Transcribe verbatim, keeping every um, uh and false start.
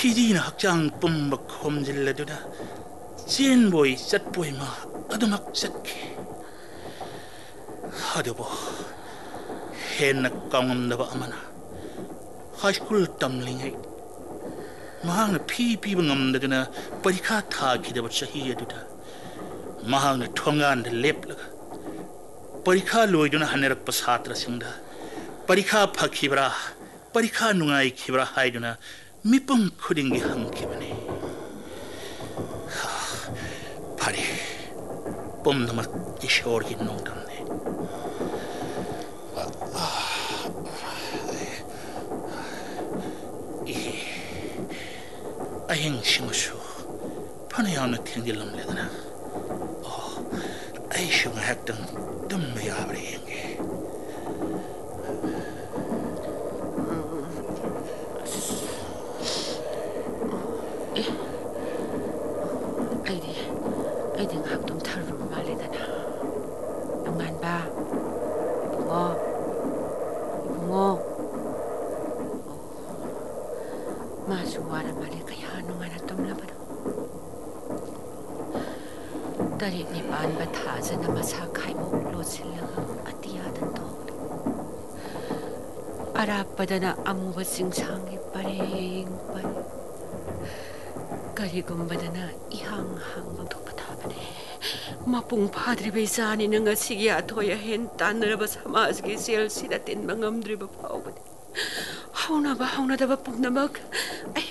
피디나 학장 뿜박 홈질레두나 찐보이 쨉보이마 어두막 쨉기 하려보 해나 깡엄나바 아마나 하이스쿨 땀링이 마항나 피피방 엄나두나 버리카 타기데바 차히에두다 마항나 통안데 lep라가 버리카 로이두나 하네락바 사트라싱다 버리카 파키브라 버리카 누가이 키브라 하이두나 미쁨 크링기 한기바네 파리 뽐나마 이쇼르기 농담네 이 아행 싱수 파네야나 팅딜럼레다나 어 아이슝 학당 뜸메야브리 행게 Aidi ngak dum tharu male dana ngan ba bungo bungo ma suwara male kaya nungana tumla ba dari ni ban ba tha jana masa khai mo lo chilla atia dan to ara padana amu ba singsang gi pareng par kari gumbadana ihang hang bang thok Mapung padri besani nang asigi athoya hen tanraba samajgi sel sida tin mangamdri ba phawbani hauna ba hauna da ba pugnamak